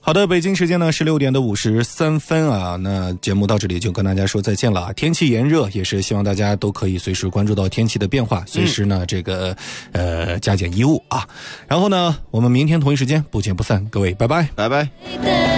好的，北京时间呢16点的53分啊，那节目到这里就跟大家说再见了。天气炎热，也是希望大家都可以随时关注到天气的变化，随时呢这个加减衣物啊。然后呢，我们明天同一时间不见不散，各位拜拜， 拜拜。